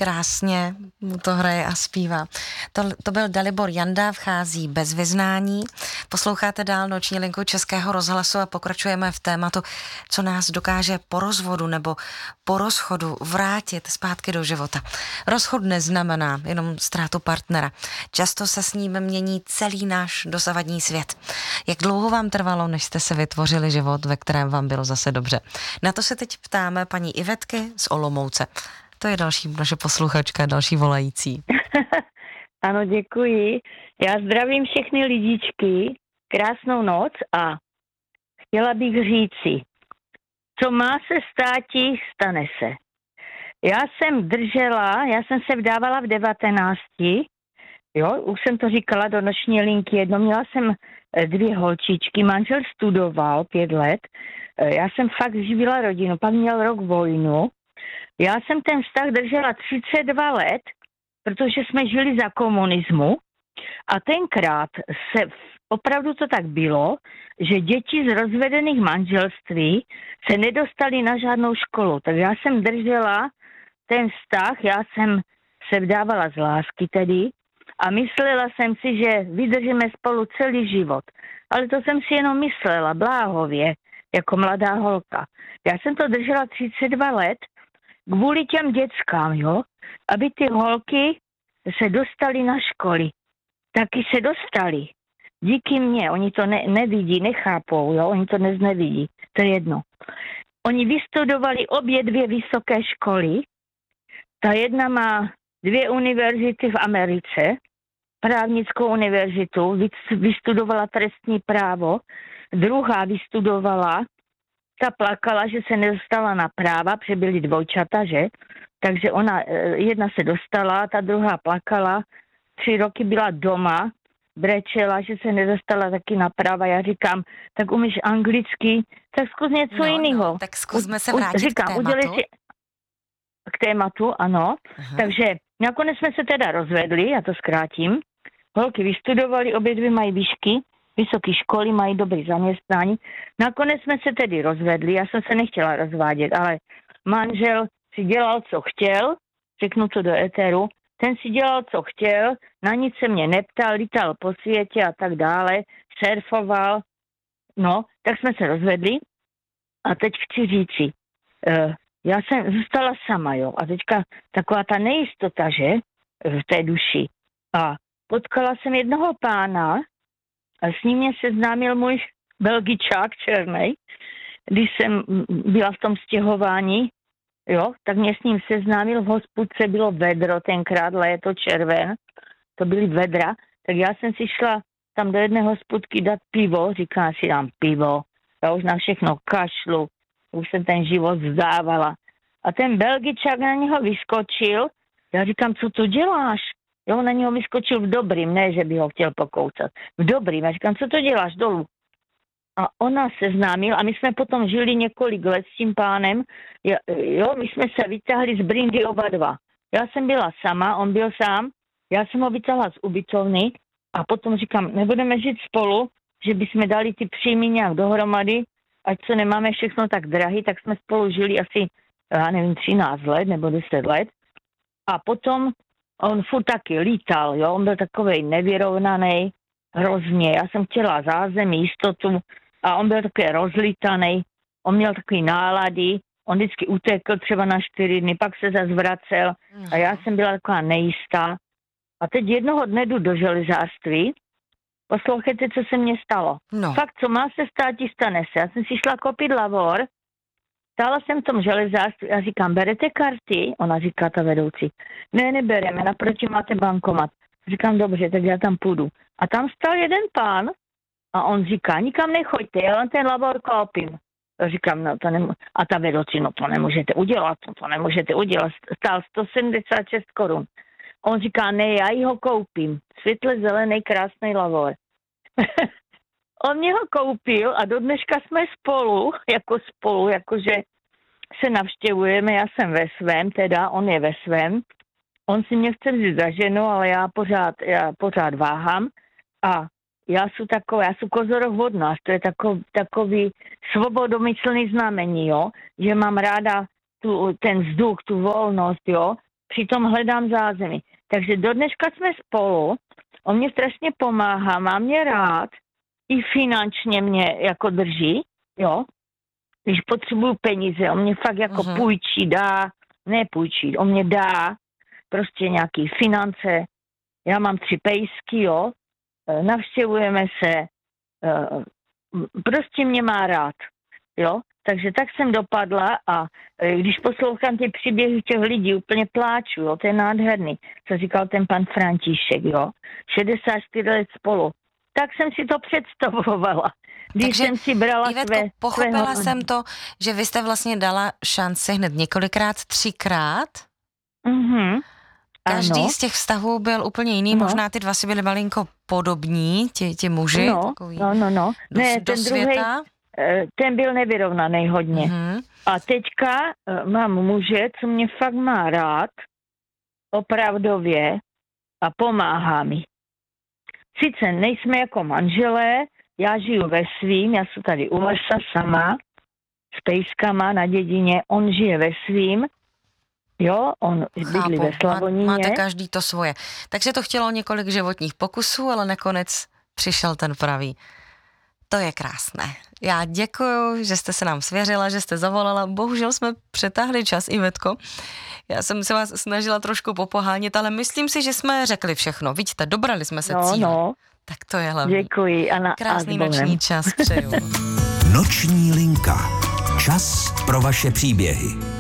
krásně mu to hraje a zpívá. To byl Dalibor Janda, vchází bez vyznání. Posloucháte dál Noční linku Českého rozhlasu a pokračujeme v tématu, co nás dokáže po rozvodu nebo po rozchodu vrátit zpátky do života. Rozchod neznamená jenom ztrátu partnera. Často se s ním mění celý náš dosavadní svět. Jak dlouho vám trvalo, než jste se vytvořili život, ve kterém vám bylo zase dobře? Na to se teď ptáme paní Ivetky z Olomouce. To je další naše posluchačka, další volající. Ano, děkuji. Já zdravím všechny lidičky, krásnou noc a chtěla bych říci, co má se státi, stane se. Já jsem se vdávala v 19, jo, už jsem to říkala do noční linky jedno, měla jsem 2 holčičky, manžel studoval 5 let, já jsem fakt živila rodinu, pak měl rok vojnu. Já jsem ten vztah držela 32 let, protože jsme žili za komunismu a tenkrát opravdu to tak bylo, že děti z rozvedených manželství se nedostali na žádnou školu. Tak já jsem držela ten vztah, já jsem se vdávala z lásky tedy a myslela jsem si, že vydržíme spolu celý život. Ale to jsem si jenom myslela, bláhově, jako mladá holka. Já jsem to držela 32 let, kvůli těm dětskám, jo, aby ty holky se dostaly na školy. Taky se dostali. Díky mně, oni to nevidí, nechápou, jo, oni to nevidí, to je jedno. Oni vystudovali obě 2 vysoké školy. Ta jedna má 2 univerzity v Americe, právnickou univerzitu, vystudovala trestní právo, druhá vystudovala, ta plakala, že se nedostala na práva, protože byly dvojčata, že? Takže jedna se dostala, ta druhá plakala, 3 roky byla doma, brečela, že se nedostala taky na práva. Já říkám, tak umíš anglicky, tak zkus něco jiného. No, tak zkusme se vrátit k tématu. K tématu, ano. Aha. Takže nakonec jsme se teda rozvedli, já to zkrátím. Holky vystudovali, obě 2 mají výšky, vysoké školy, mají dobré zaměstnání. Nakonec jsme se tedy rozvedli, já jsem se nechtěla rozvádět, ale manžel si dělal, co chtěl, řeknu to do éteru, ten si dělal, co chtěl, na nic se mě neptal, lítal po světě a tak dále, surfoval, no, tak jsme se rozvedli a teď chci říci, já jsem zůstala sama, jo, a teďka taková ta nejistota, že, v té duši. A potkala jsem jednoho pána, a s ním mě seznámil můj Belgičák černej, když jsem byla v tom stěhování, jo, tak mě s ním seznámil, v hospůdce bylo vedro, tenkrát léto, červen, to byly vedra, tak já jsem si šla tam do jedné hospůdky dát pivo, říkám si dám pivo, já už na všechno kašlu, už jsem ten život vzdávala. A ten Belgičák na něho vyskočil, já říkám, co tu děláš? Jo, na něho vyskočil v dobrým, ne, že by ho chtěl pokoucat. V dobrým. Já říkám, co to děláš dolů? A on nás seznámil a my jsme potom žili několik let s tím pánem. Jo, my jsme se vytáhli z Brindy oba 2. Já jsem byla sama, on byl sám. Já jsem ho vytáhla z ubytovny a potom říkám, nebudeme žít spolu, že bychom dali ty příjmy nějak dohromady, ať co nemáme všechno tak drahý, tak jsme spolu žili asi, já nevím, 13 let nebo 10 let. A potom on furt taky lítal, jo, on byl takovej nevyrovnaný, hrozně. Já jsem chtěla zázemí, jistotu a on byl takový rozlítaný, on měl takový nálady, on vždycky utekl třeba na 4 dny, pak se zase vracel a já jsem byla taková nejistá. A teď jednoho dne jdu do železářství, poslouchejte, co se mně stalo. No. Fakt, co má se stát, stane se. Já jsem si šla koupit lavor, stála jsem v tom železářství a říkám, berete karty? Ona říká, ta vedoucí, ne, nebereme, naproti máte bankomat. Říkám, dobře, tak já tam půjdu. A tam stál jeden pán a on říká, nikam nechoďte, já vám ten lavor koupím. Já říkám, no to a ta vedoucí, no to nemůžete udělat, stál 176 korun. On říká, ne, já ji ho koupím. Světle zelený, krásný lavor. On mě ho koupil a do dneška jsme spolu, jakože se navštěvujeme, já jsem ve svém, teda on je ve svém. On si mě chce vzít za ženu, ale já pořád váhám a já jsem kozorok vodnář, to je takový svobodomyslný znamení, jo, že mám ráda ten vzduch, tu volnost, jo, přitom hledám zázemí. Takže do dneška jsme spolu, on mě strašně pomáhá, má mě rád, i finančně mě jako drží, jo. Když potřebuju peníze, on mě fakt jako půjčí, nepůjčí, on mě dá prostě nějaký finance. Já mám 3 pejsky, jo. Navštěvujeme se, prostě mě má rád, jo. Takže tak jsem dopadla a když poslouchám ty příběhy těch lidí, úplně pláču, jo, to je nádherný, co říkal ten pan František, jo. 64 let spolu. Tak jsem si to představovala. Když takže, jsem si brala Ivetko, pochopila jsem to, že vy jste vlastně dala šanci hned několikrát, 3krát. Každý ano. z těch vztahů byl úplně jiný, možná ty 2 si byli malinko podobní, ti muži. No. Ne, ten druhý, ten byl nevyrovnaný hodně. A teďka mám muže, co mě fakt má rád, opravdově, a pomáhá mi. Sice nejsme jako manželé, já žiju ve svým, já jsem tady u lesa sama, s pejskama na dědině, on žije ve svým, jo, on bydlí ve Slavoníně. Máte každý to svoje. Takže to chtělo několik životních pokusů, ale nakonec přišel ten pravý. To je krásné. Já děkuju, že jste se nám svěřila, že jste zavolala. Bohužel jsme přetáhli čas, Ivetko. Já jsem se vás snažila trošku popohánět, ale myslím si, že jsme řekli všechno. Vidíte, dobrali jsme se cíle. No. Tak to je hlavní. Děkuji. Krásný noční čas přeju. Noční linka. Čas pro vaše příběhy.